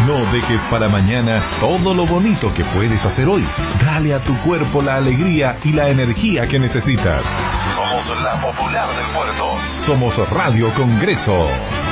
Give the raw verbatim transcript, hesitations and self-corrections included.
No dejes para mañana todo lo bonito que puedes hacer hoy. Dale a tu cuerpo la alegría y la energía que necesitas. Somos la popular del puerto. Somos Radio Congreso.